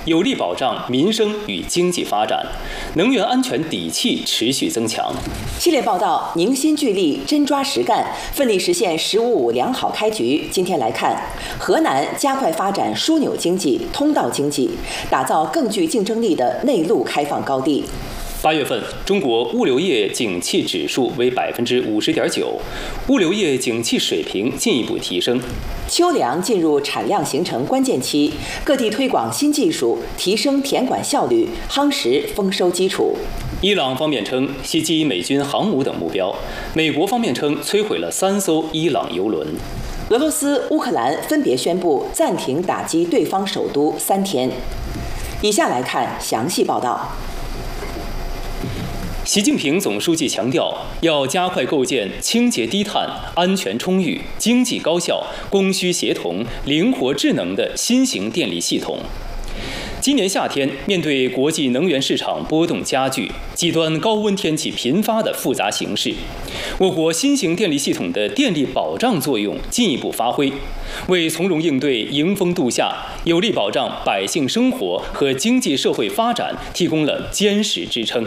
有力保障民生与经济发展，能源安全底气持续增强。 系列报道凝心聚力，真抓实干，奋力实现“十五五”良好开局。今天来看，河南加快发展枢纽经济、通道经济，打造更具竞争力的内陆开放高地。 8月份，中国物流业景气指数为50.9%，物流业景气水平进一步提升。 秋粮进入产量形成关键期，各地推广新技术，提升田管效率，夯实丰收基础。 伊朗方面称袭击美军航母等目标，美国方面称摧毁了3艘伊朗油轮。 俄罗斯、乌克兰分别宣布暂停打击对方首都3天。以下来看详细报道。 习近平总书记强调，要加快构建清洁低碳、安全充裕、经济高效、供需协同、灵活智能的新型电力系统。今年夏天，面对国际能源市场波动加剧、极端高温天气频发的复杂形势，我国新型电力系统的电力保障作用进一步发挥，为从容应对迎风度夏、有力保障百姓生活和经济社会发展提供了坚实支撑。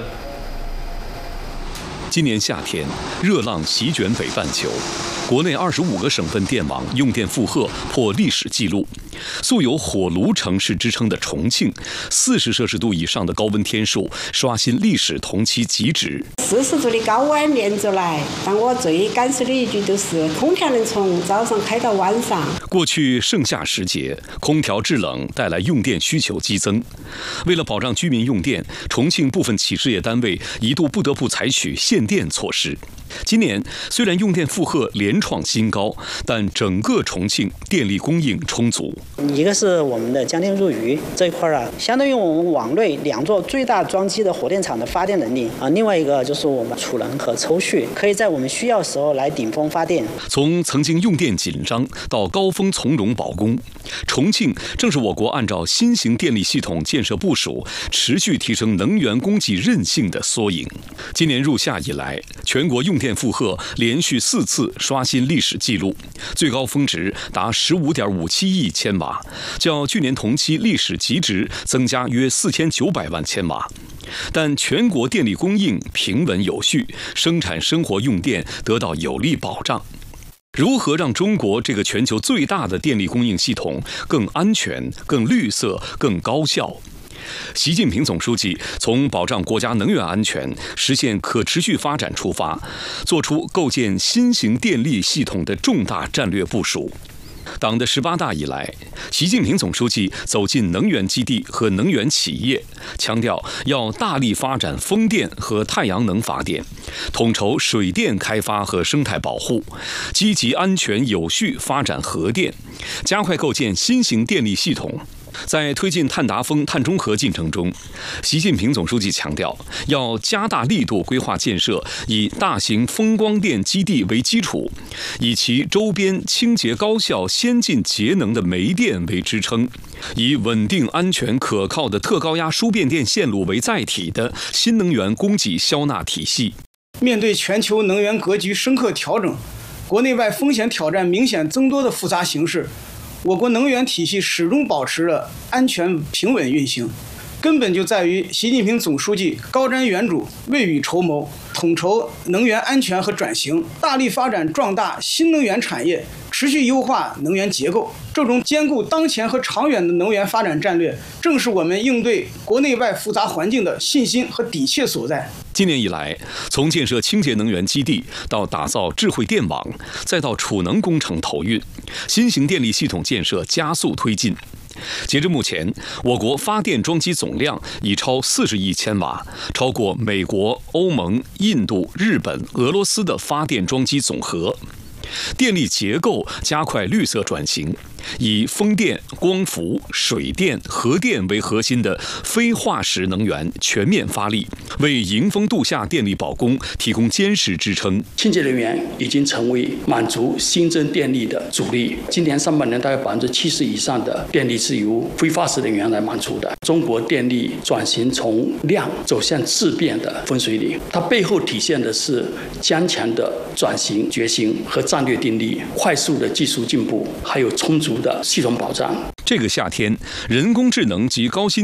今年夏天，热浪席卷北半球，国内25个省份电网用电负荷破历史记录。素有火炉城市之称的重庆，40摄氏度以上的高温天数刷新历史同期极值。 40度的高温连着来，但我最感受的一句就是空调能从早上开到晚上。 过去盛夏时节，空调制冷带来用电需求激增。为了保障居民用电，重庆部分企事业单位一度不得不采取限电措施。今年虽然用电负荷连创新高，但整个重庆电力供应充足。 一个是我们的江电入渝这一块相当于我们网内2座最大装机的火电厂的发电能力另外一个就是我们储能和抽蓄，可以在我们需要时候来顶峰发电。 从曾经用电紧张到高峰从容保供，重庆正是我国按照新型电力系统建设部署，持续提升能源供给韧性的缩影。今年入夏以来，全国用电负荷连续4次刷新历史纪录，最高峰值达15.57亿千瓦，较去年同期历史极值增加约4900万千瓦。但全国电力供应平稳有序，生产生活用电得到有力保障。如何让中国这个全球最大的电力供应系统更安全、更绿色、更高效？习近平总书记从保障国家能源安全、实现可持续发展出发，作出构建新型电力系统的重大战略部署。党的18大以来，习近平总书记走进能源基地和能源企业，强调要大力发展风电和太阳能发电，统筹水电开发和生态保护，积极安全有序发展核电，加快构建新型电力系统。在推进碳达峰、碳中和进程中，习近平总书记强调，要加大力度规划建设以大型风光电基地为基础，以其周边清洁高效、先进节能的煤电为支撑，以稳定、安全、可靠的特高压输变电线路为载体的新能源供给消纳体系。 面对全球能源格局深刻调整、国内外风险挑战明显增多的复杂形势，我国能源体系始终保持了安全平稳运行，根本就在于习近平总书记高瞻远瞩、未雨绸缪，统筹能源安全和转型，大力发展壮大新能源产业，持续优化能源结构。这种兼顾当前和长远的能源发展战略，正是我们应对国内外复杂环境的信心和底气所在。 今年以来，从建设清洁能源基地到打造智慧电网，再到储能工程投运，新型电力系统建设加速推进。截至目前，我国发电装机总量已超40亿千瓦，超过美国、欧盟、印度、日本、俄罗斯的发电装机总和。电力结构加快绿色转型，以风电、光伏、水电、核电为核心的非化石能源全面发力，为迎风度夏电力保供提供坚实支撑。 清洁能源已经成为满足新增电力的主力。今年上半年大概70%以上的电力是由非化石能源来满足的。中国电力转型从量走向质变的分水岭，它背后体现的是坚强的转型决心和战略定力、快速的技术进步，还有充足的系统保障。 这个夏天，人工智能及高新